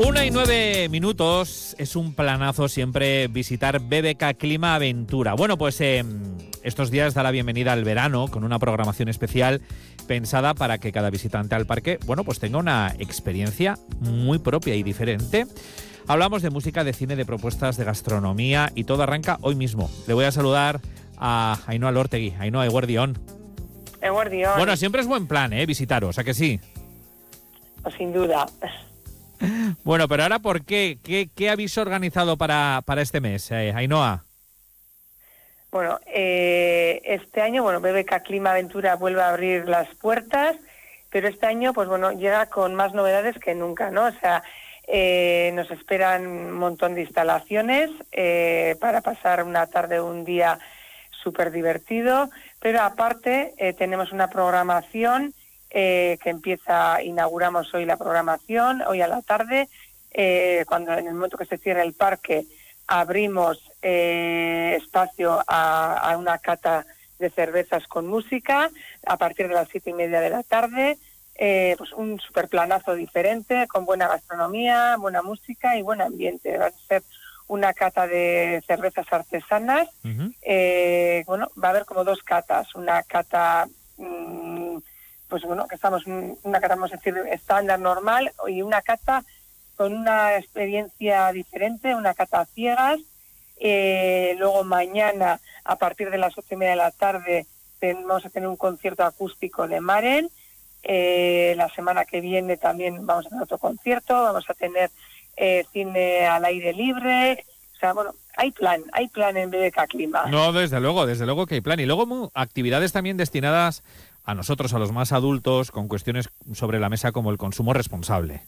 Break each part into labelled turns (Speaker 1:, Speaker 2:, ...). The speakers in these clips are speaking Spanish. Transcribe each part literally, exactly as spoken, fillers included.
Speaker 1: Una y nueve minutos, es un planazo siempre visitar B B K Clima Aventura. Bueno, pues eh, estos días da la bienvenida al verano con una programación especial pensada para que cada visitante al parque, bueno, pues tenga una experiencia muy propia y diferente. Hablamos de música, de cine, de propuestas, de gastronomía y todo arranca hoy mismo. Le voy a saludar a Ainhoa Lortegui. Ainhoa, eguerdión.
Speaker 2: Eguerdión.
Speaker 1: Bueno, siempre es buen plan, ¿eh? Visitaros, ¿a que sí?
Speaker 2: Pues sin duda.
Speaker 1: Bueno, pero ahora, ¿por qué? ¿Qué, qué habéis organizado para, para este mes, eh, Ainhoa?
Speaker 2: Bueno, eh, este año, bueno, B B K Clima Aventura vuelve a abrir las puertas, pero este año, pues bueno, llega con más novedades que nunca, ¿no? O sea, eh, nos esperan un montón de instalaciones eh, para pasar una tarde o un día súper divertido, pero aparte eh, tenemos una programación Eh, que empieza, inauguramos hoy la programación, hoy a la tarde, eh, cuando en el momento que se cierre el parque abrimos eh, espacio a, a una cata de cervezas con música a partir de las siete y media de la tarde, eh, pues un super planazo diferente, con buena gastronomía, buena música y buen ambiente. Va a ser una cata de cervezas artesanas, uh-huh. eh, bueno, va a haber como dos catas, una cata... Mmm, pues bueno, que estamos una cata, vamos a decir, estándar, normal, y una cata con una experiencia diferente, una cata a ciegas. Eh, luego mañana, a partir de las ocho y media de la tarde, vamos a tener un concierto acústico de Maren. Eh, la semana que viene también vamos a tener otro concierto, vamos a tener eh, cine al aire libre. O sea, bueno, hay plan, hay plan en B B K Clima.
Speaker 1: No, desde luego, desde luego que hay plan. Y luego mu, actividades también destinadas a nosotros, a los más adultos, con cuestiones sobre la mesa como el consumo responsable.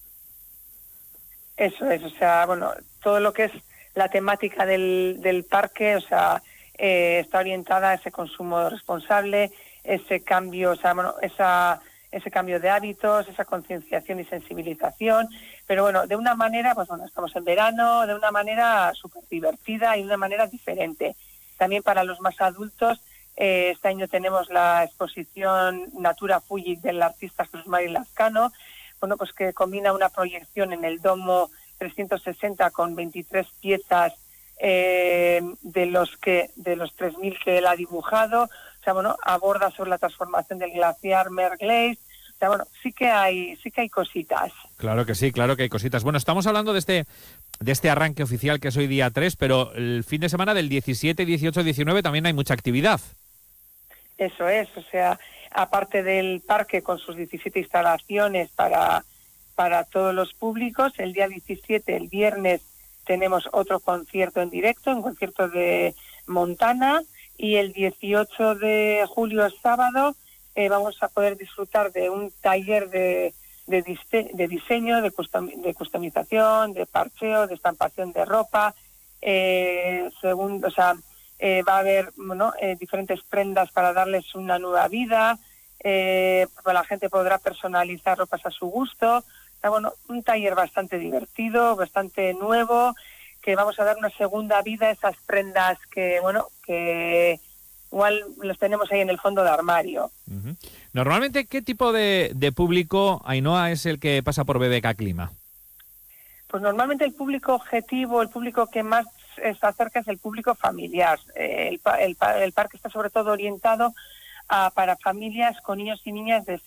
Speaker 2: Eso es, o sea, bueno, todo lo que es la temática del, del parque, o sea, eh, está orientada a ese consumo responsable, ese cambio, o sea, bueno, esa, ese cambio de hábitos, esa concienciación y sensibilización, pero bueno, de una manera, pues bueno, estamos en verano, de una manera súper divertida y de una manera diferente. También para los más adultos, Eh, este año tenemos la exposición Natura Fuji del artista Jesús Mari Lazcano, bueno, pues que combina una proyección en el domo trescientos sesenta con veintitrés piezas eh, de los que de los tres mil que él ha dibujado. O sea, bueno, aborda sobre la transformación del glaciar Merglace. O sea, bueno, sí que hay sí que hay cositas.
Speaker 1: Claro que sí, claro que hay cositas. Bueno, estamos hablando de este de este arranque oficial que es hoy día tres, pero el fin de semana del diecisiete, dieciocho, diecinueve también hay mucha actividad.
Speaker 2: Eso es, o sea, aparte del parque con sus diecisiete instalaciones para, para todos los públicos, el día diecisiete, el viernes, tenemos otro concierto en directo, un concierto de Montana, y el dieciocho de julio, sábado, eh, vamos a poder disfrutar de un taller de, de, dise- de diseño, de, custom- de customización, de parcheo, de estampación de ropa, eh, según, o sea, Eh, va a haber, ¿no? eh, diferentes prendas para darles una nueva vida, eh, la gente podrá personalizar ropas a su gusto. O sea, bueno, un taller bastante divertido, bastante nuevo, que vamos a dar una segunda vida a esas prendas que, bueno, que igual las tenemos ahí en el fondo de armario.
Speaker 1: Uh-huh. Normalmente, ¿qué tipo de, de público, Ainhoa, es el que pasa por B B K Clima?
Speaker 2: Pues normalmente el público objetivo, el público que más se acerca es el público familiar. Eh, el, el, el parque está sobre todo orientado a, para familias con niños y niñas de